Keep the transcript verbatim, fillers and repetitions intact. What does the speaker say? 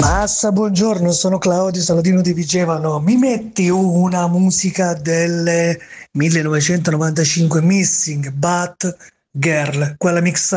Massa, buongiorno, sono Claudio Saladino di Vigevano. Mi metti una musica del millenovecentonovantacinque Missing But Girl, quella mixata